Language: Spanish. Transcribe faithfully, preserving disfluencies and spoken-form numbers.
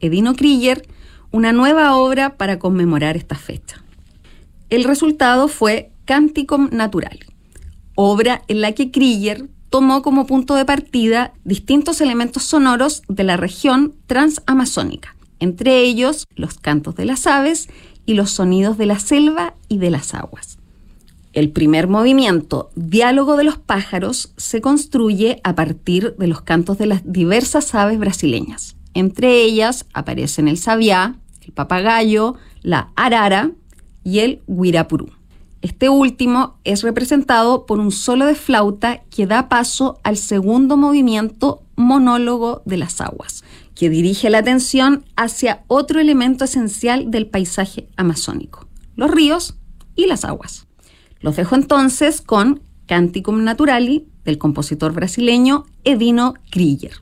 Edino Krieger una nueva obra para conmemorar esta fecha. El resultado fue Canticum Naturali, obra en la que Krieger tomó como punto de partida distintos elementos sonoros de la región transamazónica, entre ellos los cantos de las aves y los sonidos de la selva y de las aguas. El primer movimiento, Diálogo de los pájaros, se construye a partir de los cantos de las diversas aves brasileñas. Entre ellas aparecen el sabiá, el papagayo, la arara y el guirapurú. Este último es representado por un solo de flauta que da paso al segundo movimiento, Monólogo de las aguas, que dirige la atención hacia otro elemento esencial del paisaje amazónico, los ríos y las aguas. Los dejo entonces con Canticum Naturali del compositor brasileño Edino Krieger.